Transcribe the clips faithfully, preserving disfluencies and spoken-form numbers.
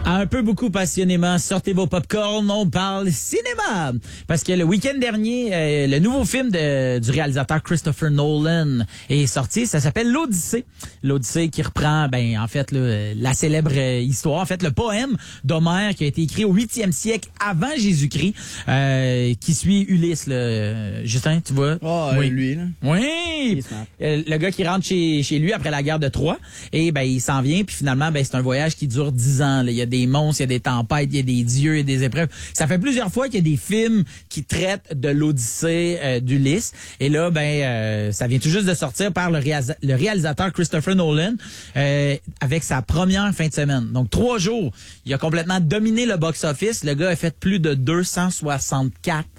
Un peu beaucoup passionnément, sortez vos popcorn, on parle cinéma. Parce que le week-end dernier, euh, le nouveau film de, du réalisateur Christopher Nolan est sorti. Ça s'appelle L'Odyssée. L'Odyssée qui reprend, ben, en fait, là, la célèbre histoire, en fait, le poème d'Homère qui a été écrit au huitième siècle avant Jésus-Christ, euh, qui suit Ulysse, là. Justin, tu vois? Oh, oui. lui, là. Oui! Euh, le gars qui rentre chez, chez lui après la guerre de Troie, et ben, il s'en vient, puis finalement, ben, c'est un voyage qui dure dix ans, là. Il y a des monstres, il y a des tempêtes, il y a des dieux, il y a des épreuves. Ça fait plusieurs fois qu'il y a des films qui traitent de l'Odyssée euh, d'Ulysse. Et là, ben, euh, ça vient tout juste de sortir par le, réa- le réalisateur Christopher Nolan euh, avec sa première fin de semaine. Donc, trois jours, il a complètement dominé le box-office. Le gars a fait plus de deux cent soixante-quatre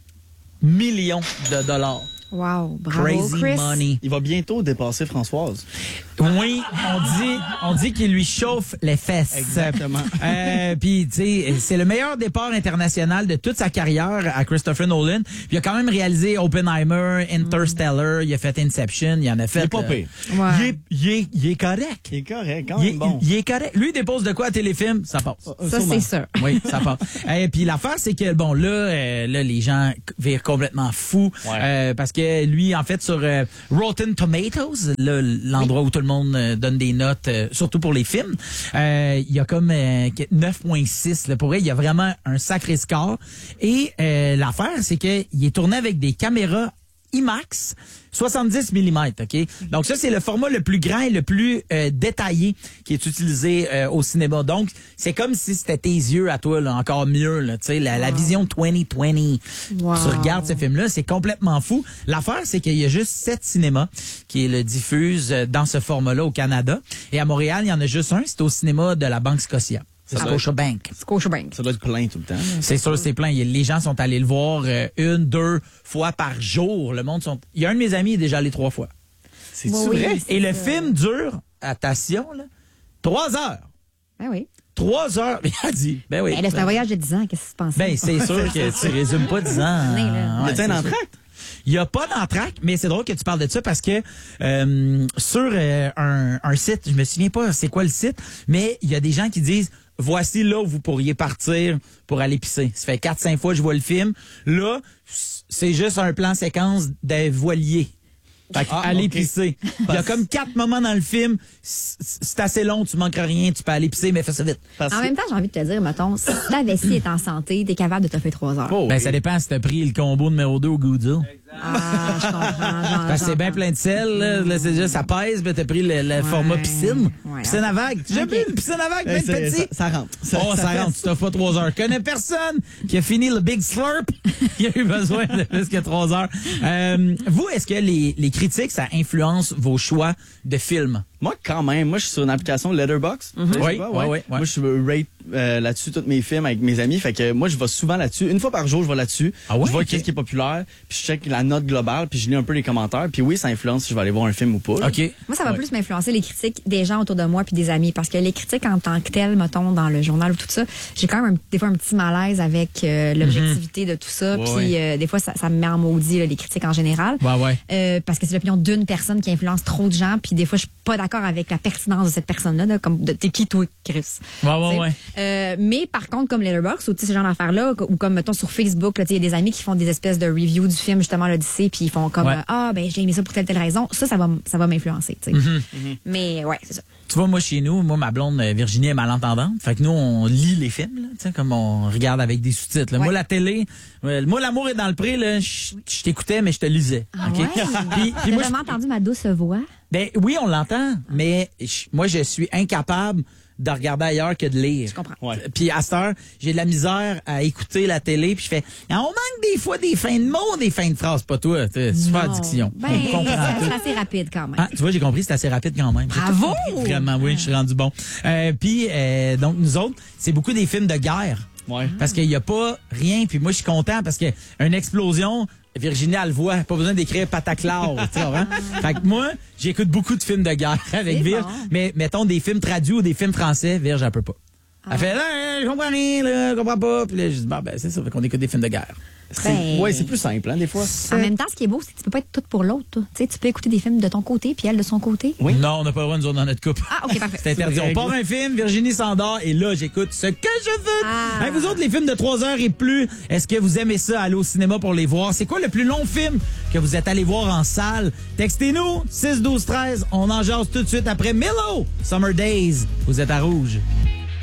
millions de dollars. Wow, bravo, Crazy Chris. money. Il va bientôt dépasser Françoise. Oui, on dit, on dit qu'il lui chauffe les fesses. Exactement. Euh, puis, tu sais, c'est le meilleur départ international de toute sa carrière à Christopher Nolan. Puis, il a quand même réalisé Oppenheimer, Interstellar, il a fait Inception, il en a fait. Il est pas euh, pire. Ouais. il, est, il, est, il est correct. Il est correct, quand Il même est, bon. il est correct. Lui, il dépose de quoi à Téléfilm, ça passe. Ça, c'est sûr. Oui, ça passe. Et puis l'affaire, c'est que bon là, euh, là les gens virent complètement fous Ouais. euh, parce que lui, en fait, sur euh, Rotten Tomatoes, là, l'endroit où tout le monde euh, donne des notes, euh, surtout pour les films, euh, il y a comme euh, neuf virgule six. Là, pour vrai, il y a vraiment un sacré score. Et euh, l'affaire, c'est que il est tourné avec des caméras IMAX soixante-dix millimètres, OK? Donc ça, c'est le format le plus grand et le plus euh, détaillé qui est utilisé euh, au cinéma. Donc, c'est comme si c'était tes yeux à toi, là, encore mieux, là, tu sais, la, la vision vingt vingt. Wow. Tu regardes ce film-là, c'est complètement fou. L'affaire, c'est qu'il y a juste sept cinémas qui le diffusent euh, dans ce format-là au Canada. Et à Montréal, il y en a juste un, c'est au cinéma de la Banque Scotia. C'est Ça Scotiabank. Scotiabank. Ça doit être plein tout le temps. là. C'est sûr, c'est plein. Il y a- Les gens sont allés le voir euh, une, deux fois par jour. Le monde sont. Il y a un de mes amis qui est déjà allé trois fois. C'est-tu Oui, vrai? oui. Et le ça. film dure, attention, là, trois heures. Ben oui. Trois heures. Il a dit. Ben oui. Ben là, c'est un voyage de dix ans. Qu'est-ce que tu penses? Ben, c'est sûr que tu résumes pas dix ans. Oui, là. Ouais, Y a-t-il un c'est sûr. entracte? Il n'y a pas d'entracte, mais c'est drôle que tu parles de ça parce que euh, sur euh, un, un site, je me souviens pas c'est quoi le site, mais il y a des gens qui disent voici là où vous pourriez partir pour aller pisser. Ça fait quatre cinq fois que je vois le film. Là, c'est juste un plan séquence des voiliers. Fait que Ah, aller ok. pisser. Il y a comme quatre moments dans le film. C'est c'est assez long, tu manques rien, tu peux aller pisser, mais fais ça vite. Parce En que- même temps, j'ai envie de te dire, mettons, si ta vessie est en santé, t'es capable de te faire trois heures. Oh, Ben, oui. ça dépend si t'as pris le combo numéro deux au Goodwill. Ah, je comprends. j'en- Parce que c'est bien j'entends. plein de sel, là, Là, c'est juste, ça pèse, puis t'as pris le, le format piscine. Ouais. Piscine à vague. J'ai Ok. pris une piscine à vague, Eh, ben c'est- petit. ça, ça rentre. Oh, ça rentre, tu t'as pas trois heures. Je connais personne qui a fini le Big Slurp qui a eu besoin de plus que trois heures. Euh, vous, est-ce que les, les critiques, ça influence vos choix de films? Moi, quand même. Moi, je suis sur une application Letterboxd. Tu sais, Oui, pas, oui, oui, oui. Moi, je rate euh, là-dessus tous mes films avec mes amis. Fait que moi, je vais souvent là-dessus. Une fois par jour, je vais là-dessus. Ah ouais? Je vois Ok. qu'est-ce qui est populaire. Puis je check la note globale. Puis je lis un peu les commentaires. Puis oui, ça influence si je vais aller voir un film ou pas. là. OK. Moi, ça va Ouais. plus m'influencer les critiques des gens autour de moi puis des amis. Parce que les critiques en tant que telles, mettons, dans le journal ou tout ça, j'ai quand même un- des fois un petit malaise avec euh, l'objectivité de tout ça. Ouais, Puis ouais. euh, des fois, ça, ça me met en maudit, là, les critiques en général. Ouais, ouais. Euh, parce que c'est l'opinion d'une personne qui influence trop de gens. Puis des fois, je suis pas d'accord avec la pertinence de cette personne-là. là, comme de t'es qui, toi, Chris? Ouais, ouais, T'sais. ouais. Euh, mais par contre, comme Letterboxd ou tu sais, ce genre d'affaires-là, ou comme mettons sur Facebook, là, tu sais, il y a des amis qui font des espèces de reviews du film justement l'Odyssée, puis ils font comme Ouais. euh, ah ben j'ai aimé ça pour telle telle raison. Ça, ça va, m- ça va m'influencer. tu sais. Mm-hmm. Mais ouais, c'est ça. Tu vois, moi, chez nous, moi, ma blonde euh, Virginie est malentendante. Fait que nous, on lit les films, là, tu sais, comme on regarde avec des sous-titres. là. Ouais. Moi, la télé, euh, moi, l'amour est dans le pré, là, je je t'écoutais, mais je te lisais. Ah OK? ouais? Puis, puis T'as moi, je- vraiment entendu ma douce voix? ben oui, on l'entend, mais je- moi, je suis incapable de regarder ailleurs que de lire. Je comprends. Ouais. Puis à cette heure, j'ai de la misère à écouter la télé, puis je fais, on manque des fois des fins de mots, des fins de phrases, pas toi, tu sais, super Non. diction. Ben, On comprend c'est tout. c'est assez rapide quand même. Ah, tu vois, j'ai compris, c'est assez rapide quand même. J'ai Bravo! tout compris. Vraiment, oui, je suis rendu bon. Euh, puis, euh, donc, nous autres, c'est beaucoup des films de guerre. Ouais. Parce qu'il n'y a pas rien. Puis moi, je suis content parce que une explosion, Virginie, elle le voit. Pas besoin d'écrire pataclar. Tu sais, hein? Fait que moi, j'écoute beaucoup de films de guerre avec C'est Virge. bon. Mais mettons des films traduits ou des films français, Virge, elle peut pas. Elle fait, là, je comprends rien, là, je comprends pas. Puis là, je dis, bah, ben, c'est ça, fait qu'on écoute des films de guerre. Ben, Ouais, c'est plus simple, hein, des fois. En même temps, ce qui est beau, c'est que tu peux pas être toute pour l'autre. toi. Tu sais, tu peux écouter des films de ton côté, puis elle de son côté. Oui. Non, on n'a pas le droit, nous autres, dans notre couple. Ah, OK, parfait. C'est interdit. On part un film, Virginie s'endort, et là, j'écoute ce que je veux. Ah. Hey, vous autres, les films de trois heures et plus, est-ce que vous aimez ça, aller au cinéma pour les voir? C'est quoi le plus long film que vous êtes allé voir en salle? Textez-nous, six douze treize. On en jase tout de suite après Milo, Summer Days. Vous êtes à Rouge.